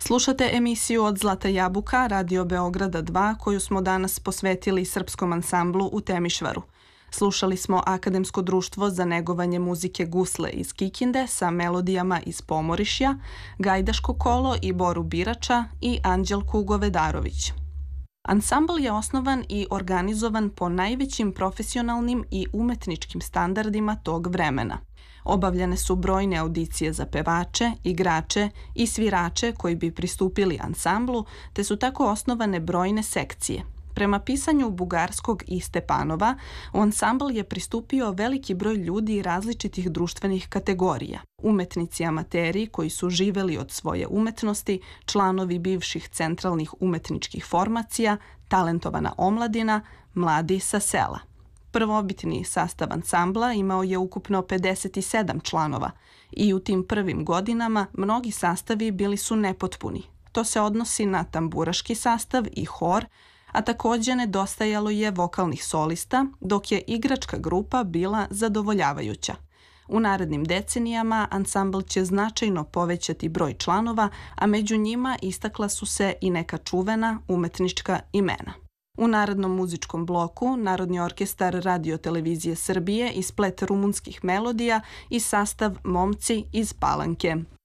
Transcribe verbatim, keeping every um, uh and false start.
Slušate emisiju Od Zlata jabuka Radio Beograda dva koju smo danas posvetili srpskom ansamblu u Temišvaru. Slušali smo Akademsko društvo za negovanje muzike Gusle iz Kikinde sa melodijama iz Pomorišja, Gajdaško kolo i Boru Birača i Anđelku Govedarović. Ansambl je osnovan i organizovan po najvećim profesionalnim i umetničkim standardima tog vremena. Obavljene su brojne audicije za pevače, igrače i svirače koji bi pristupili ansamblu, te su tako osnovane brojne sekcije. Prema pisanju Bugarskog i Stepanova, u ansambl je pristupio veliki broj ljudi različitih društvenih kategorija. Umetnici amateri koji su živeli od svoje umetnosti, članovi bivših centralnih umetničkih formacija, talentovana omladina, mladi sa sela. Prvobitni sastav ansambla imao je ukupno pedeset sedam članova i u tim prvim godinama mnogi sastavi bili su nepotpuni. To se odnosi na tamburaški sastav i hor, a takođe nedostajalo je vokalnih solista, dok je igračka grupa bila zadovoljavajuća. U narednim decenijama ansambl će značajno povećati broj članova, a među njima istakla su se i neka čuvena umetnička imena. U narednom muzičkom bloku Narodni orkestar Radio-televizije Srbije i splet rumunskih melodija i sastav Momci iz Palanke.